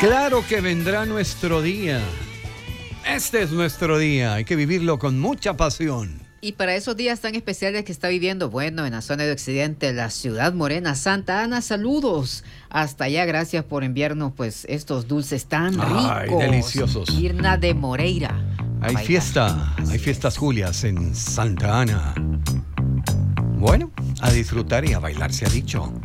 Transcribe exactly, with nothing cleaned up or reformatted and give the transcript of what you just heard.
Claro que vendrá nuestro día. Este es nuestro día. Hay que vivirlo con mucha pasión. Y para esos días tan especiales que está viviendo, bueno, en la zona de Occidente, la ciudad morena, Santa Ana, saludos. Hasta allá, gracias por enviarnos pues estos dulces tan ricos. Ay, deliciosos. Irna de Moreira. Hay Bailar. fiesta, Así hay es. fiestas Julias en Santa Ana. Bueno, a disfrutar y a bailar se ha dicho.